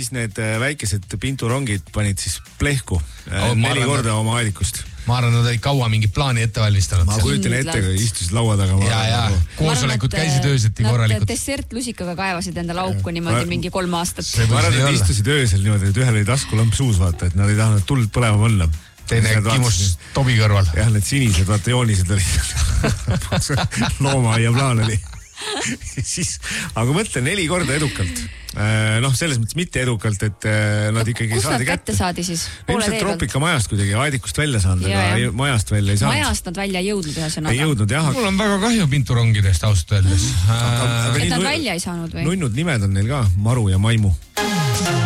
siis need väikesed pinturongid panid siis plehku 4 korda oma aedikust. Ma arvan, nad olid kaua mingit plaani ette valmistanud. Ma kujutan ette, kui istusid laua taga. Ja. Koosolekud käisid ööseti korralikult. Nad dessertlusikaga kaevasid enda lauku niimoodi mingi 3 aastat. Ma arvan, et istusid öösel niimoodi, et ühel oli taskulamp suus, vaata, et nad ei tahtnud tuld põlema panna. Teine kimus tobi kõrval. Jah, need sinised, vaata joonised olid. Loomaaia plaan oli. Aga mõtle 4 korda edukalt. Selles mõttes mitte edukalt, et nad ikkagi kus saadi kätte saadi siis? Ilmselt Troopika majast kuidagi aedikust välja saanud, aga majast välja ei saanud. Majast nad välja ei jõudnud ühesõnaga. Ei jõudnud, jah. Mul on väga kahju pinturongidest ausalt öeldes. Et nad välja ei saanud või? Nunnud nimed on neil ka, Maru ja Maimu.